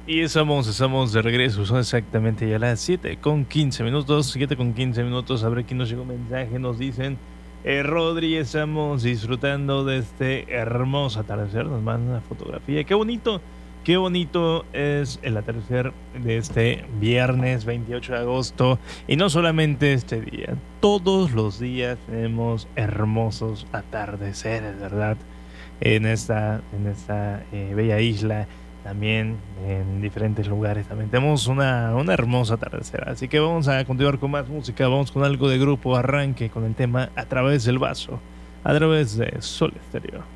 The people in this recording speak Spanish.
Y estamos de regreso, son exactamente ya las 7:15 minutos, 7:15 minutos. A ver quién nos llegó un mensaje, nos dicen, Rodri, estamos disfrutando de este hermoso atardecer, nos mandan una fotografía, qué bonito es el atardecer de este viernes 28 de agosto, y no solamente este día, todos los días tenemos hermosos atardeceres, ¿verdad? En esta bella isla, también en diferentes lugares. También tenemos una hermosa atardecer. Así que vamos a continuar con más música. Vamos con algo de grupo Arranque con el tema A través del vaso, a través de Sol Estéreo.